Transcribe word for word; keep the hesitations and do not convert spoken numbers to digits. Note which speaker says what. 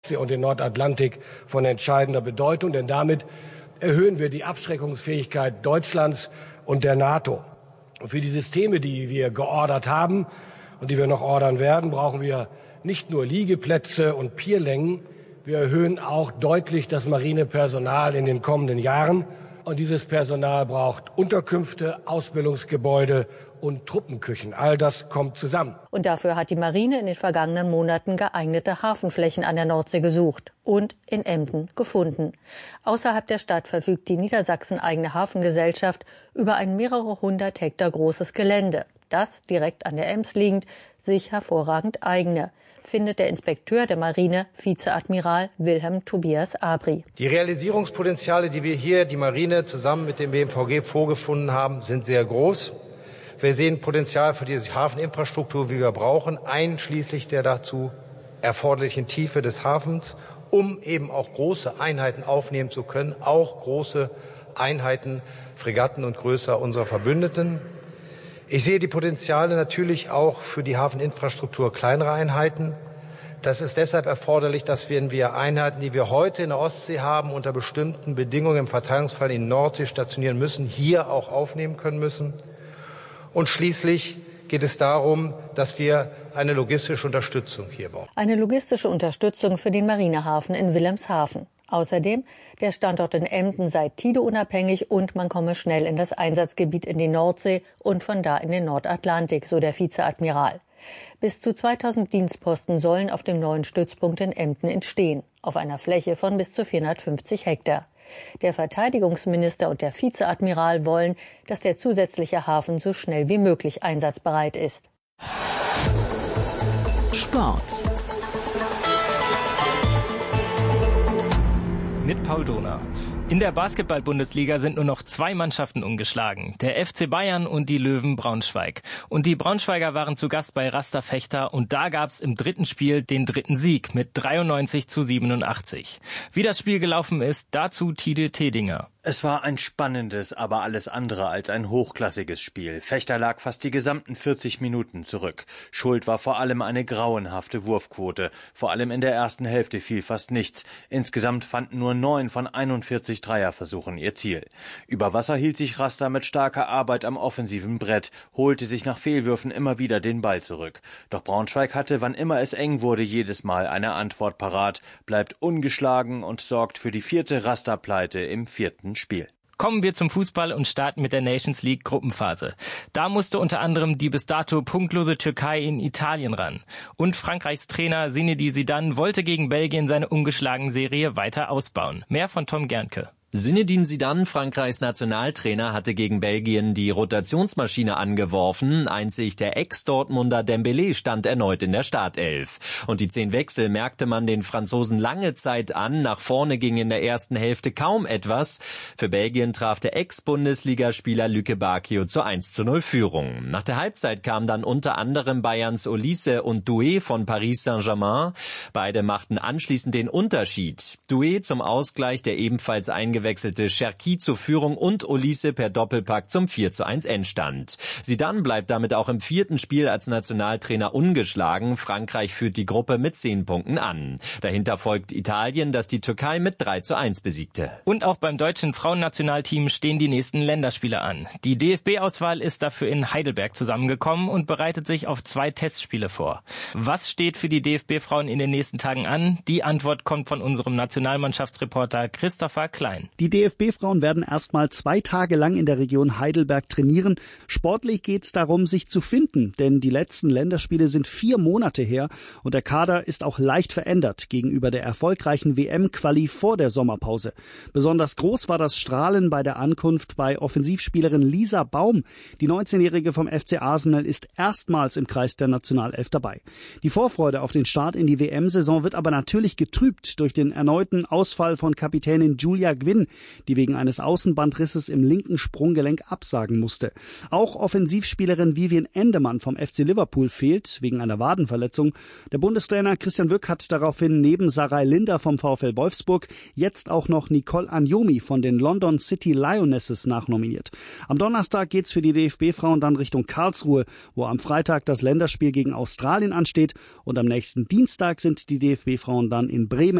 Speaker 1: und den Nordatlantik von entscheidender Bedeutung, denn damit erhöhen wir die Abschreckungsfähigkeit Deutschlands und der NATO. Und für die Systeme, die wir geordert haben und die wir noch ordern werden, brauchen wir nicht nur Liegeplätze und Pierlängen, wir erhöhen auch deutlich das Marinepersonal in den kommenden Jahren. Und dieses Personal braucht Unterkünfte, Ausbildungsgebäude und Truppenküchen. All das kommt zusammen.
Speaker 2: Und dafür hat die Marine in den vergangenen Monaten geeignete Hafenflächen an der Nordsee gesucht und in Emden gefunden. Außerhalb der Stadt verfügt die Niedersachsen-eigene Hafengesellschaft über ein mehrere hundert Hektar großes Gelände, das direkt an der Ems liegend sich hervorragend eigne, findet der Inspekteur der Marine, Vizeadmiral Wilhelm Tobias Abri.
Speaker 3: Die Realisierungspotenziale, die wir hier, die Marine, zusammen mit dem B M V G vorgefunden haben, sind sehr groß. Wir sehen Potenzial für diese Hafeninfrastruktur, wie wir brauchen, einschließlich der dazu erforderlichen Tiefe des Hafens, um eben auch große Einheiten aufnehmen zu können, auch große Einheiten, Fregatten und größer unserer Verbündeten. Ich sehe die Potenziale natürlich auch für die Hafeninfrastruktur kleinerer Einheiten. Das ist deshalb erforderlich, dass wir Einheiten, die wir heute in der Ostsee haben, unter bestimmten Bedingungen im Verteilungsfall in Nordsee stationieren müssen, hier auch aufnehmen können müssen. Und schließlich geht es darum, dass wir eine logistische Unterstützung hier bauen.
Speaker 2: Eine logistische Unterstützung für den Marinehafen in Wilhelmshaven. Außerdem, der Standort in Emden sei tideunabhängig und man komme schnell in das Einsatzgebiet in die Nordsee und von da in den Nordatlantik, so der Vizeadmiral. Bis zu zweitausend Dienstposten sollen auf dem neuen Stützpunkt in Emden entstehen, auf einer Fläche von bis zu vierhundertfünfzig Hektar. Der Verteidigungsminister und der Vizeadmiral wollen, dass der zusätzliche Hafen so schnell wie möglich einsatzbereit ist.
Speaker 4: Sport.
Speaker 5: Mit Paul Dohner. In der Basketball-Bundesliga sind nur noch zwei Mannschaften ungeschlagen. Der F C Bayern und die Löwen Braunschweig. Und die Braunschweiger waren zu Gast bei Rasta Fechter und da gab's im dritten Spiel den dritten Sieg mit dreiundneunzig zu siebenundachtzig. Wie das Spiel gelaufen ist, dazu Tide Tedinger.
Speaker 6: Es war ein spannendes, aber alles andere als ein hochklassiges Spiel. Fechter lag fast die gesamten vierzig Minuten zurück. Schuld war vor allem eine grauenhafte Wurfquote. Vor allem in der ersten Hälfte fiel fast nichts. Insgesamt fanden nur neun von einundvierzig Dreierversuchen ihr Ziel. Über Wasser hielt sich Rasta mit starker Arbeit am offensiven Brett, holte sich nach Fehlwürfen immer wieder den Ball zurück. Doch Braunschweig hatte, wann immer es eng wurde, jedes Mal eine Antwort parat, bleibt ungeschlagen und sorgt für die vierte Rasta-Pleite im vierten Spiel.
Speaker 5: Kommen wir zum Fußball und starten mit der Nations League Gruppenphase. Da musste unter anderem die bis dato punktlose Türkei in Italien ran. Und Frankreichs Trainer Zinedine Zidane wollte gegen Belgien seine ungeschlagene Serie weiter ausbauen. Mehr von Tom Gernke.
Speaker 7: Zinedine Zidane, Frankreichs Nationaltrainer, hatte gegen Belgien die Rotationsmaschine angeworfen. Einzig der Ex-Dortmunder Dembélé stand erneut in der Startelf. Und die zehn Wechsel merkte man den Franzosen lange Zeit an. Nach vorne ging in der ersten Hälfte kaum etwas. Für Belgien traf der Ex-Bundesligaspieler Lüke Bacchio zur eins zu null Führung. Nach der Halbzeit kamen dann unter anderem Bayerns Olise und Doué von Paris Saint-Germain. Beide machten anschließend den Unterschied. Doué zum Ausgleich, der ebenfalls eingewechselte Cherki zur Führung und Olise per Doppelpack zum vier zu eins Endstand. Zidane bleibt damit auch im vierten Spiel als Nationaltrainer ungeschlagen. Frankreich führt die Gruppe mit zehn Punkten an. Dahinter folgt Italien, das die Türkei mit drei zu eins besiegte.
Speaker 5: Und auch beim deutschen Frauennationalteam stehen die nächsten Länderspiele an. Die D F B-Auswahl ist dafür in Heidelberg zusammengekommen und bereitet sich auf zwei Testspiele vor. Was steht für die D F B-Frauen in den nächsten Tagen an? Die Antwort kommt von unserem Nationalmannschaftsreporter Christopher Klein.
Speaker 8: Die D F B-Frauen werden erstmal zwei Tage lang in der Region Heidelberg trainieren. Sportlich geht es darum, sich zu finden, denn die letzten Länderspiele sind vier Monate her und der Kader ist auch leicht verändert gegenüber der erfolgreichen W M-Quali vor der Sommerpause. Besonders groß war das Strahlen bei der Ankunft bei Offensivspielerin Lisa Baum. Die neunzehnjährige vom F C Arsenal ist erstmals im Kreis der Nationalelf dabei. Die Vorfreude auf den Start in die W M-Saison wird aber natürlich getrübt durch den erneuten erneuten Ausfall von Kapitänin Julia Gwynn, die wegen eines Außenbandrisses im linken Sprunggelenk absagen musste. Auch Offensivspielerin Vivian Endemann vom F C Liverpool fehlt wegen einer Wadenverletzung. Der Bundestrainer Christian Wück hat daraufhin neben Sarai Linder vom VfL Wolfsburg jetzt auch noch Nicole Anjomi von den London City Lionesses nachnominiert. Am Donnerstag geht's für die D F B-Frauen dann Richtung Karlsruhe, wo am Freitag das Länderspiel gegen Australien ansteht, und am nächsten Dienstag sind die D F B-Frauen dann in Bremen